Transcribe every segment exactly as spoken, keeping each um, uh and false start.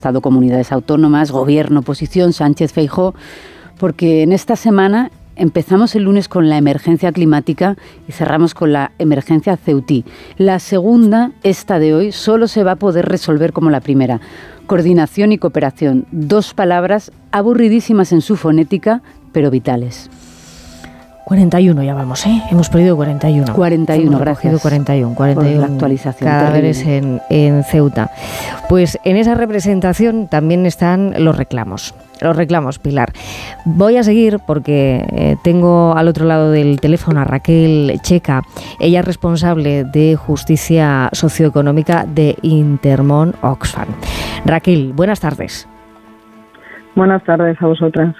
Estado, comunidades autónomas, gobierno, oposición, Sánchez, Feijóo, porque en esta semana empezamos el lunes con la emergencia climática y cerramos con la emergencia ceutí. La segunda, esta de hoy, solo se va a poder resolver como la primera. Coordinación y cooperación, dos palabras aburridísimas en su fonética, pero vitales. cuarenta y uno ya vamos, ¿eh? Hemos perdido cuarenta y uno. cuarenta y uno, gracias. cuarenta y uno, cuarenta y uno por la actualización. Cadáveres en, en Ceuta. Pues en esa representación también están los reclamos. Los reclamos, Pilar. Voy a seguir porque eh, tengo al otro lado del teléfono a Raquel Checa. Ella es responsable de Justicia Socioeconómica de Intermón Oxfam. Raquel, buenas tardes. Buenas tardes a vosotras.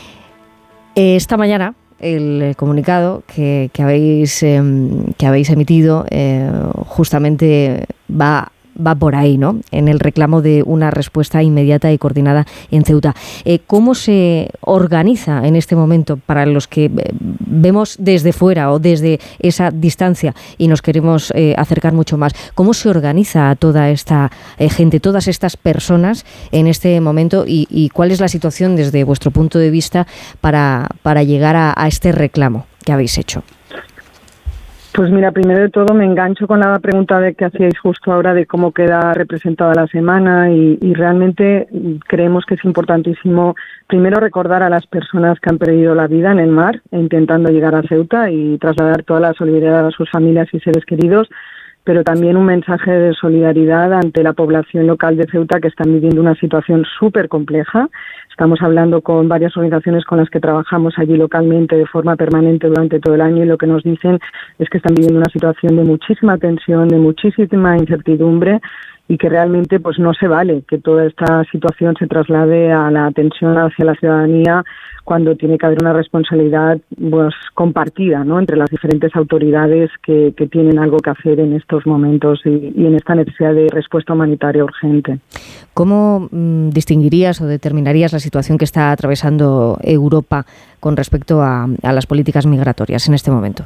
Esta mañana el comunicado que, que, habéis, eh, que habéis emitido eh, justamente va, va por ahí, ¿no? En el reclamo de una respuesta inmediata y coordinada en Ceuta. Eh, ¿Cómo se organiza en este momento para los que vemos desde fuera o desde esa distancia y nos queremos eh, acercar mucho más? ¿Cómo se organiza a toda esta eh, gente, todas estas personas en este momento y, y cuál es la situación desde vuestro punto de vista para, para llegar a, a este reclamo que habéis hecho? Pues mira, primero de todo me engancho con la pregunta de que hacíais justo ahora de cómo queda representada la semana y, y realmente creemos que es importantísimo primero recordar a las personas que han perdido la vida en el mar intentando llegar a Ceuta y trasladar toda la solidaridad a sus familias y seres queridos, pero también un mensaje de solidaridad ante la población local de Ceuta que están viviendo una situación súper compleja. Estamos hablando con varias organizaciones con las que trabajamos allí localmente de forma permanente durante todo el año y lo que nos dicen es que están viviendo una situación de muchísima tensión, de muchísima incertidumbre y que realmente pues no se vale que toda esta situación se traslade a la tensión hacia la ciudadanía cuando tiene que haber una responsabilidad pues compartida, ¿no?, entre las diferentes autoridades que, que tienen algo que hacer en estos momentos y, y en esta necesidad de respuesta humanitaria urgente. ¿Cómo mmm, distinguirías o determinarías la situación que está atravesando Europa con respecto a, a las políticas migratorias en este momento?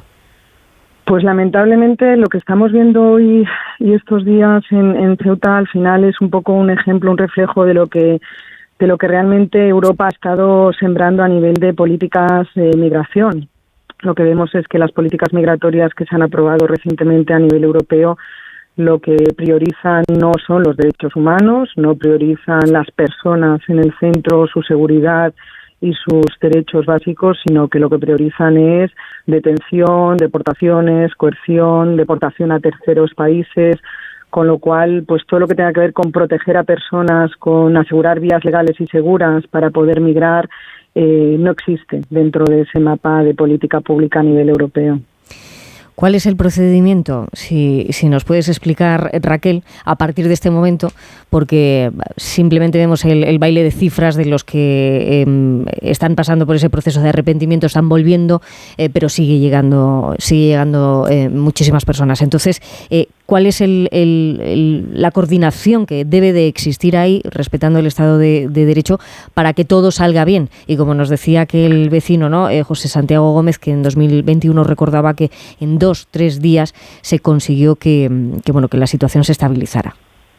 Pues lamentablemente lo que estamos viendo hoy y estos días en, en Ceuta al final es un poco un ejemplo, un reflejo de lo que de lo que realmente Europa ha estado sembrando a nivel de políticas de migración. Lo que vemos es que las políticas migratorias que se han aprobado recientemente a nivel europeo lo que priorizan no son los derechos humanos, no priorizan las personas en el centro, su seguridad y sus derechos básicos, sino que lo que priorizan es detención, deportaciones, coerción, deportación a terceros países, con lo cual, pues todo lo que tenga que ver con proteger a personas, con asegurar vías legales y seguras para poder migrar, eh, no existe dentro de ese mapa de política pública a nivel europeo. ¿Cuál es el procedimiento? Si, si nos puedes explicar, Raquel, a partir de este momento, porque simplemente vemos el, el baile de cifras de los que eh, están pasando por ese proceso de arrepentimiento, están volviendo, eh, pero sigue llegando, sigue llegando eh, muchísimas personas. Entonces, eh, ¿cuál es el, el, el, la coordinación que debe de existir ahí, respetando el Estado de, de Derecho, para que todo salga bien? Y como nos decía aquel vecino, ¿no?, eh, José Santiago Gómez, que en dos mil veintiuno recordaba que en dos, tres días se consiguió que, que, bueno, que la situación se estabilizara.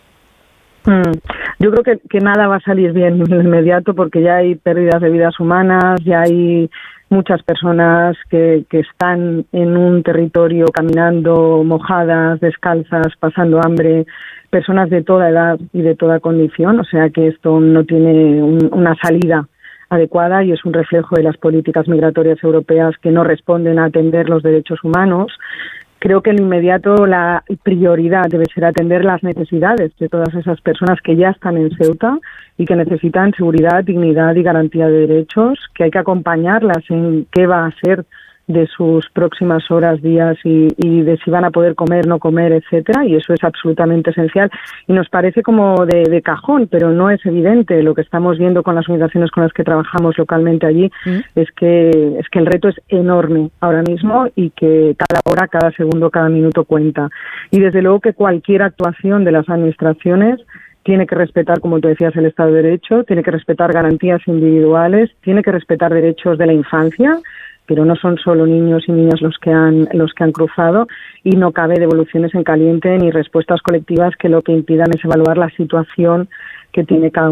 Mm. Yo creo que, que nada va a salir bien en el inmediato porque ya hay pérdidas de vidas humanas, ya hay muchas personas que, que están en un territorio caminando mojadas, descalzas, pasando hambre, personas de toda edad y de toda condición, o sea que esto no tiene un, una salida adecuada y es un reflejo de las políticas migratorias europeas que no responden a atender los derechos humanos. Creo que en lo inmediato la prioridad debe ser atender las necesidades de todas esas personas que ya están en Ceuta y que necesitan seguridad, dignidad y garantía de derechos, que hay que acompañarlas en qué va a ser de sus próximas horas, días y, y de si van a poder comer, no comer, etcétera, y eso es absolutamente esencial y nos parece como de, de cajón, pero no es evidente. Lo que estamos viendo con las organizaciones con las que trabajamos localmente allí ¿Mm? es que es que el reto es enorme ahora mismo y que cada hora, cada segundo, cada minuto cuenta. Y desde luego que cualquier actuación de las administraciones tiene que respetar, como tú decías, el Estado de Derecho, tiene que respetar garantías individuales, tiene que respetar derechos de la infancia, pero no son solo niños y niñas los que han los que han cruzado y no cabe devoluciones en caliente ni respuestas colectivas que lo que impidan es evaluar la situación que tiene cada